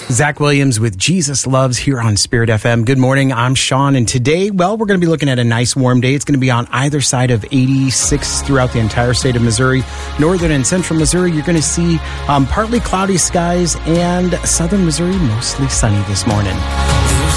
Zach Williams with Jesus Loves here on Spirit FM. Good morning, I'm Sean, and today, we're going to be looking at a nice warm day. It's going to be on either side of 86 throughout the entire state of Missouri. Northern and central Missouri, you're going to see partly cloudy skies, and southern Missouri, mostly sunny this morning.